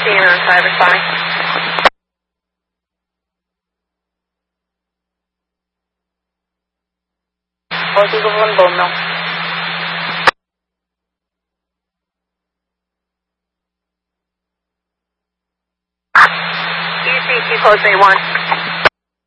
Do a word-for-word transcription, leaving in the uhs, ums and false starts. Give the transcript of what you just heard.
sixteen on Cybersonic. Código abandono. E C C code Bay one.